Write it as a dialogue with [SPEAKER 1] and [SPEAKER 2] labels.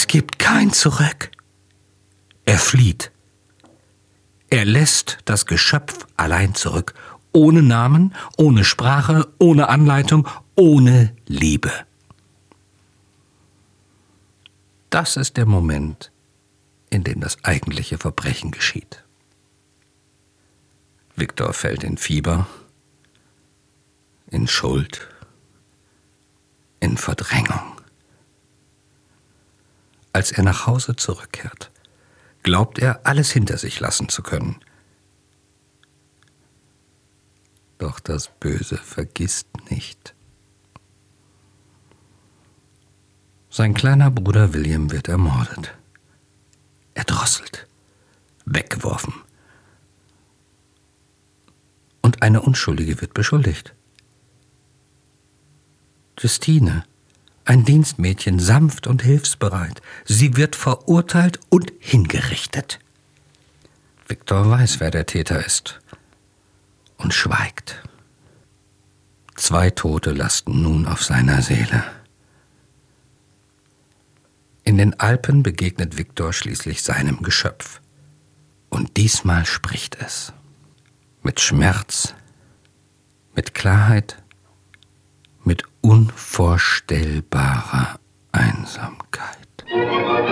[SPEAKER 1] Es gibt kein Zurück. Er flieht. Er lässt das Geschöpf allein zurück, ohne Namen, ohne Sprache, ohne Anleitung, ohne Liebe. Das ist der Moment, in dem das eigentliche Verbrechen geschieht. Viktor fällt in Fieber, in Schuld, in Verdrängung. Als er nach Hause zurückkehrt, glaubt er, alles hinter sich lassen zu können. Doch das Böse vergisst nicht. Sein kleiner Bruder William wird ermordet, erdrosselt, weggeworfen. Und eine Unschuldige wird beschuldigt. Justine, ein Dienstmädchen, sanft und hilfsbereit. Sie wird verurteilt und hingerichtet. Viktor weiß, wer der Täter ist, und schweigt. 2 Tote lasten nun auf seiner Seele. In den Alpen begegnet Viktor schließlich seinem Geschöpf. Und diesmal spricht es. Mit Schmerz, mit Klarheit, mit unvorstellbarer Einsamkeit.